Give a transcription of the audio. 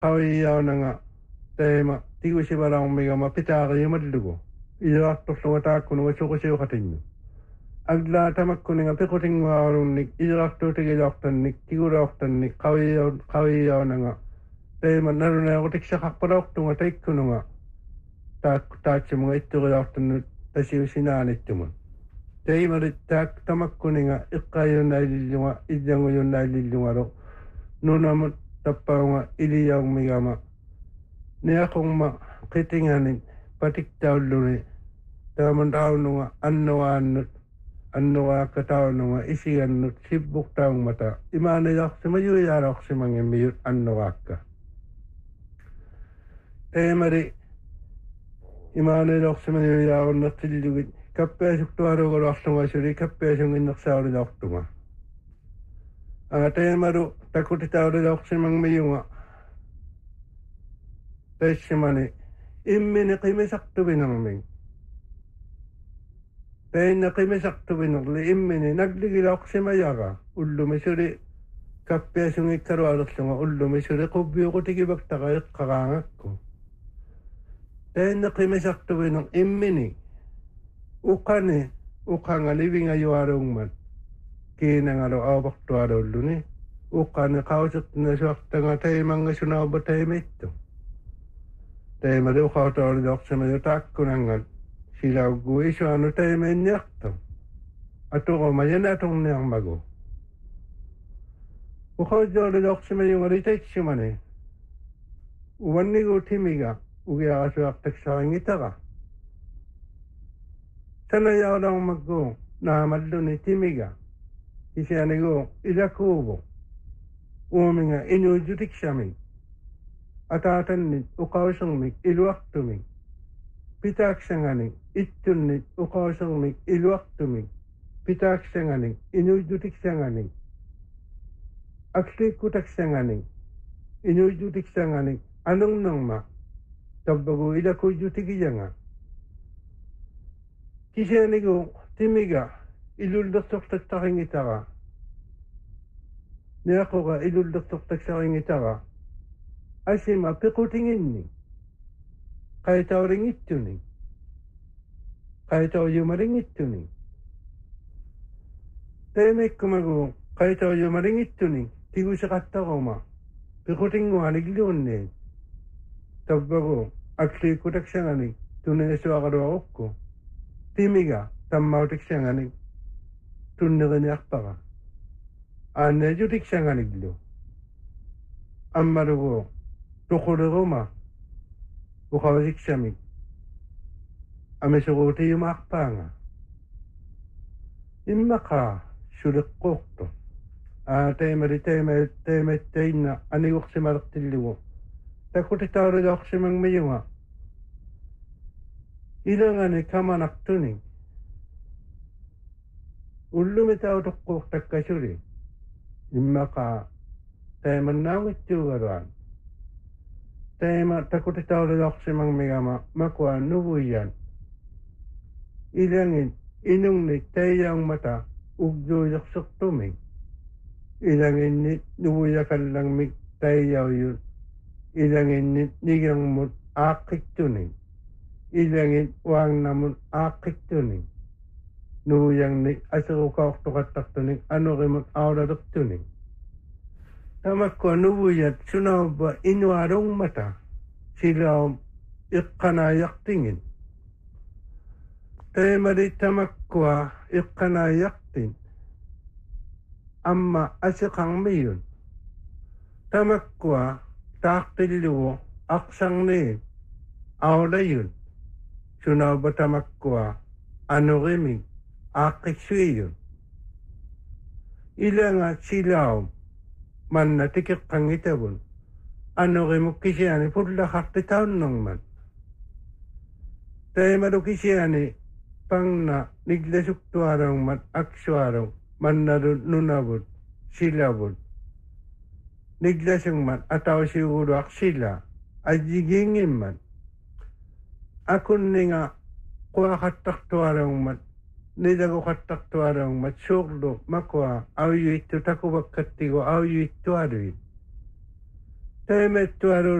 qawiyaunanga teema tigusivaraummigama pitaaqiimallugu ilerartorluga suqusiuqatinnu agla tamakkuninga piqutinguarunnik ilerartuutigilaortannik tiguleortannik qawiyaunanga teema naruneequtiksaqarpalortunga taikkununga taatsumunga itturilaortannu tasiusinaanittumun teimari tamakkuninga iqqayunnailillunga illanguyunnailillungalu nunamut tappaunga iliyaumigama niaqumma qitinganin patiktaulluni taamun taununga annuqaakkataununga isigannut sibbuqtaummata imaanilaqsimayuiyaaloqsimangimiyut annuqaakka teimari imaaniloqsimayuiyaaqunnertillugit kappeasuktuaruguloorlungasuli kappeasunginnersaaruloortunga teemaru takutitauruloqsimangmiyunga teissimani immini qimisaqtuvinerming teinna qimisaqtuvinerli immini nagligiloqsimayaga ullumisuli kappeasungikkarualerlunga ullumisuli qubbiuqutigivaktaqa iqqaqaangakku teinna qimisaqtuviner immini uqanga livingayuarungmat kiinangalo aavaqtualuulluni uqqani qausertinasuartanga teimangasunauba teimittu teimari uqautauriloqsimayu taakkunangan silaugu isuanu teiminniartu atuqomayanatungniarmagu uqaujooliloqsimayungari taitsimani uvannigu timiga ugiaqasuartaksarangitaqa sanayaulaumakku naamalluni timiga isianigu ilakuuvu uuminga inuujutiksami ataatannit uqausermik iluartumik pitaaksangani ittunnit uqausermik iluartumik pitaaksangani inuujutiksangani aksliikkutaksangani inuujutiksangani anungnerma tabbagu ilakuujjutigiyanga kisianigu timiga ilullersortattaringitaqa niaquqa ilullersortaksaringitaqa asima piqutinginni qaitauringittuni qaitauyumaringittuni teemikkumagu qaitauyumaringittuni tigusiqattaquma piqutinguanigluunni tabbagu aksliikkutaksangani tunesuaqaluaqukku timiga tammautiksanganik tunneriniarpaqa aanneejutiksanganiklu ammalugu tuquleruma uqawasiksamik amisuquutiyumaarpaanga immaqa suliqquurtu teematteinna aniguqsimalertillugu takutitauruloqsimangmiyunga ilangani kamanaqtuni ullumitaautoqquurtakkasuli immaqa teemannaungittuugaluan teema takutitauruloqsimangmigama makua nuvuyan ilangit inungnit teiyaungmata ugjuujersertumik ilanginnit nuvuyakallangmik teiyauyut ilanginnit nigangmut aaqqittunik ilangit waangnamut aaqqittunik nuvuyangnik aserukaortoqattartunik anurimut aulalertunik tamakkua nuvuyat sunaubba inualungmata silaum iqqanaayaqtingin teemari tamakkua iqqanaayaqtin amma asiqangmiyun tamakkua taaqtillugu aqsangniit aulayun sunaubba tamakkua anurimik aaqqiksuiyun ilanga silaum manna tikiqqangitavun anurimuk kisiani pullaqartitaunnermat teemalu kisiani pangna niglasuktuarungmat aksuarung mannalu nunavut silavut niglasungmat atausiuguluaq sila ajigingimmat akunninga quaqattartuarungmat nilaguqattartuarungmat suurlu makua auyuittu takuvakkattigu auyuittualuit Temet tuaro